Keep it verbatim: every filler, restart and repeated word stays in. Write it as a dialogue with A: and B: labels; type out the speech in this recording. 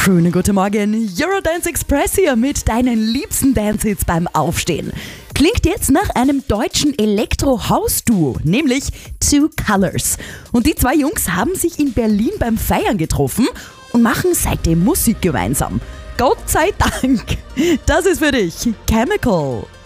A: Schönen guten Morgen, Eurodance Express hier mit deinen liebsten Dance-Hits beim Aufstehen. Klingt jetzt nach einem deutschen Elektro-House-Duo, nämlich Two Colors. Und die zwei Jungs haben sich in Berlin beim Feiern getroffen und machen seitdem Musik gemeinsam. Gott sei Dank! Das ist für dich Chemical.